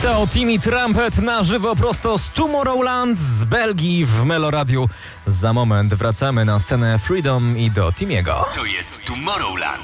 To Timmy Trumpet na żywo prosto z Tomorrowland z Belgii w Meloradiu. Za moment wracamy na scenę Freedom i do Timiego. To jest Tomorrowland